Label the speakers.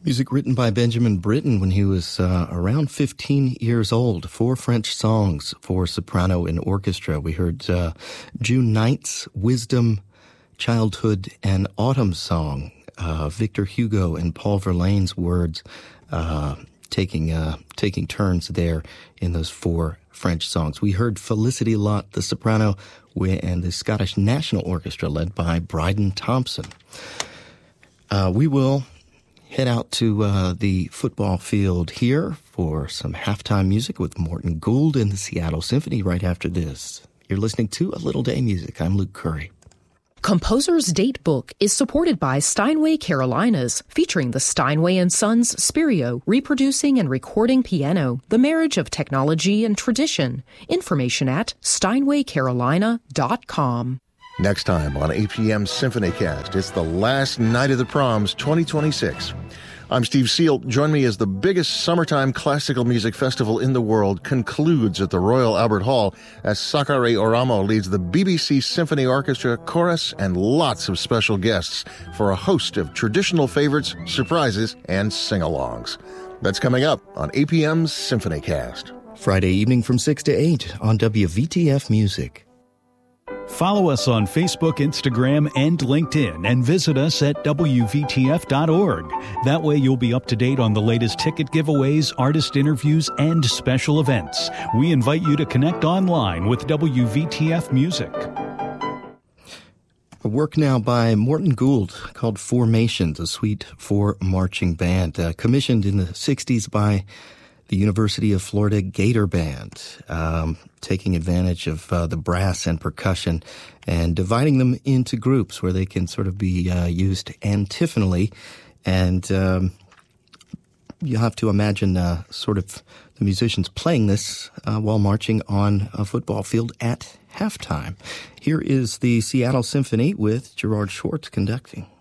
Speaker 1: Music written by Benjamin Britten when he was around 15 years old. 4 French songs for soprano and orchestra. We heard June Knight's Wisdom, Childhood, and Autumn Song. Victor Hugo and Paul Verlaine's words taking turns there in those 4 French songs. We heard Felicity Lott, the soprano, and the Scottish National Orchestra led by Bryden Thompson. We will head out to the football field here for some halftime music with Morton Gould and the Seattle Symphony right after this. You're listening to A Little Day Music. I'm Luke Curry.
Speaker 2: Composer's Date Book is supported by Steinway Carolinas, featuring the Steinway & Sons Spirio, reproducing and recording piano, the marriage of technology and tradition. Information at steinwaycarolina.com.
Speaker 3: Next time on APM SymphonyCast, it's the last night of the Proms 2026. I'm Steve Seal. Join me as the biggest summertime classical music festival in the world concludes at the Royal Albert Hall as Sakari Oramo leads the BBC Symphony Orchestra, chorus, and lots of special guests for a host of traditional favorites, surprises, and sing-alongs. That's coming up on APM's SymphonyCast.
Speaker 1: Friday evening from 6 to 8 on WVTF Music.
Speaker 4: Follow us on Facebook, Instagram, and LinkedIn, and visit us at WVTF.org. That way you'll be up to date on the latest ticket giveaways, artist interviews, and special events. We invite you to connect online with WVTF Music.
Speaker 1: A work now by Morton Gould called Formations, a suite for marching band, commissioned in the 60s by the University of Florida Gator Band, taking advantage of the brass and percussion and dividing them into groups where they can sort of be used antiphonally. And you have to imagine sort of the musicians playing this while marching on a football field at halftime. Here is the Seattle Symphony with Gerard Schwartz conducting.